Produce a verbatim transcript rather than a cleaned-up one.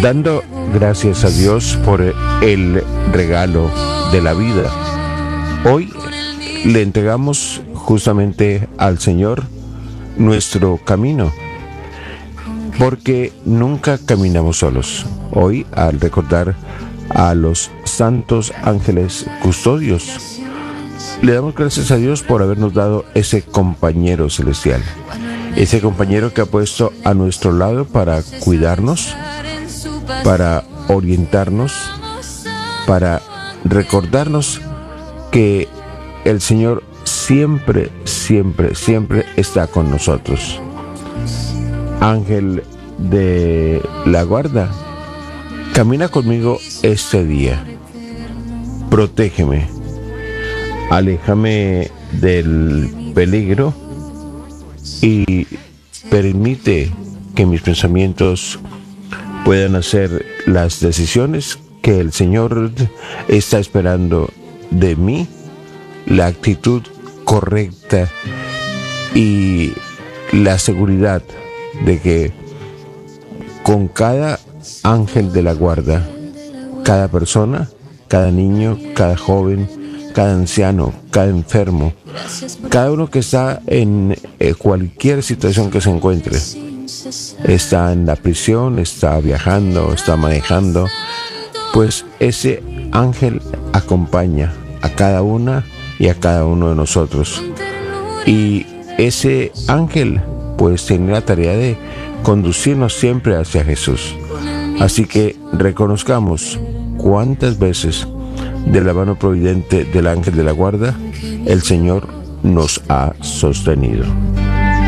dando gracias a Dios por el regalo de la vida. Hoy le entregamos justamente al Señor nuestro camino, porque nunca caminamos solos. Hoy, al recordar a los santos ángeles custodios, le damos gracias a Dios por habernos dado ese compañero celestial, ese compañero que ha puesto a nuestro lado para cuidarnos, para orientarnos, para recordarnos que el Señor siempre, siempre, siempre está con nosotros. Ángel de la guarda, camina conmigo este día, protégeme, aléjame del peligro y permite que mis pensamientos puedan hacer las decisiones que el Señor está esperando de mí, la actitud correcta y la seguridad de que con cada ángel de la guarda, cada persona, cada niño, cada joven, cada anciano, cada enfermo, cada uno que está en eh, cualquier situación que se encuentre, está en la prisión, está viajando, está manejando, pues ese ángel acompaña a cada una y a cada uno de nosotros. Y ese ángel pues tiene la tarea de conducirnos siempre hacia Jesús. Así que reconozcamos cuántas veces de la mano providente del ángel de la guarda el Señor nos ha sostenido.